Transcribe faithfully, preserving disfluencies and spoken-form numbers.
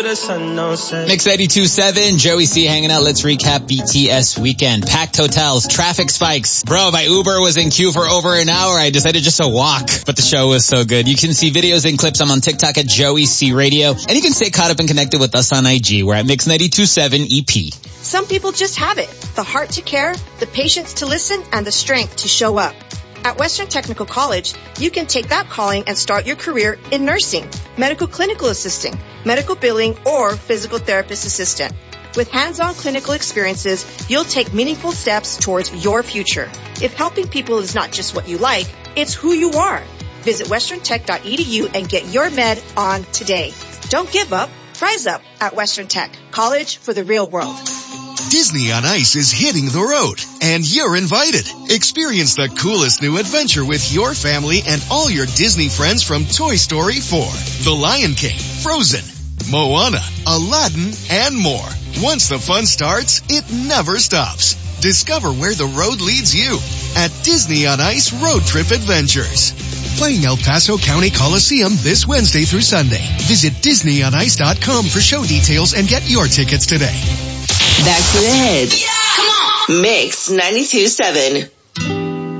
the sun don't set. Mix ninety-two point seven, Joey C hanging out. Let's recap B T S weekend. Packed hotels, traffic spikes. Bro, my Uber was in queue for over an hour. I decided just to walk, but the show was so good. You can see videos and clips. I'm on TikTok at Joey C Radio. And you can stay caught up and connected with us on I G. We're at Mix ninety-two point seven E P. Some people just have it. The heart to care, the patience to listen, and the strength to show up. At Western Technical College, you can take that calling and start your career in nursing, medical clinical assisting, medical billing, or physical therapist assistant. With hands-on clinical experiences, you'll take meaningful steps towards your future. If helping people is not just what you like, it's who you are. Visit western tech dot e d u and get your med on today. Don't give up. Rise up at Western Tech. College for the real world. Disney on Ice is hitting the road, and you're invited. Experience the coolest new adventure with your family and all your Disney friends from Toy Story four, The Lion King, Frozen, Moana, Aladdin, and more. Once the fun starts, it never stops. Discover where the road leads you at Disney on Ice Road Trip Adventures. Playing El Paso County Coliseum this Wednesday through Sunday. Visit disney on ice dot com for show details and get your tickets today. Back to the hits. Yeah! Come on! Mix ninety-two point seven.